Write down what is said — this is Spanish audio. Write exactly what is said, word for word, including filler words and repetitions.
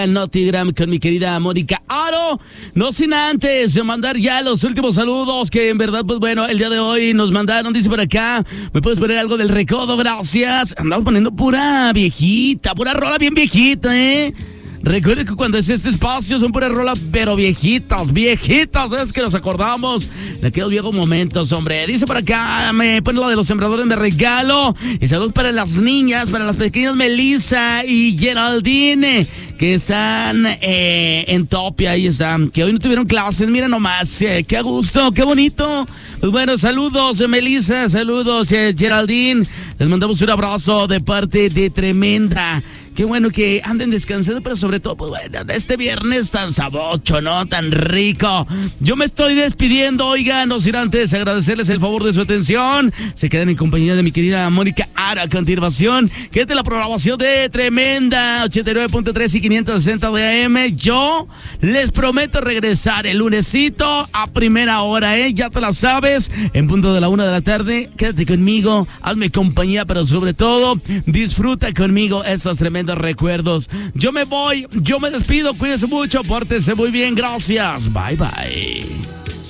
el Notigram con mi querida Mónica Aro. No sin antes mandar ya los últimos saludos que en verdad, pues bueno, el día de hoy nos mandaron, dice por acá, ¿me puedes poner algo del recodo? Gracias. Andamos poniendo pura viejita, pura rola bien viejita, ¿eh? Recuerden que cuando es este espacio son puras rolas, pero viejitas, viejitas, es que nos acordamos de aquellos viejos momentos, hombre. Dice por acá, me pone la de los sembradores, me regalo. Y salud para las niñas, para las pequeñas Melissa y Geraldine, que están eh, en Topia, ahí están, que hoy no tuvieron clases, mira nomás, eh, qué a gusto, qué bonito. Pues bueno, saludos, eh, Melissa, saludos, eh, Geraldine. Les mandamos un abrazo de parte de Tremenda. Qué bueno que anden descansando, pero sobre todo, pues bueno, este viernes tan sabocho, ¿no? Tan rico. Yo me estoy despidiendo, oigan, no sin antes agradecerles el favor de su atención. Se quedan en compañía de mi querida Mónica Aro a continuación. Quédate la programación de Tremenda, ochenta y nueve punto tres y quinientos sesenta de A M. Yo les prometo regresar el lunesito a primera hora, ¿eh? Ya te la sabes, en punto de la una de la tarde. Quédate conmigo, hazme compañía, pero sobre todo, disfruta conmigo esos tremendos recuerdos. Yo me voy, yo me despido, cuídense mucho, pórtense muy bien, gracias, bye bye.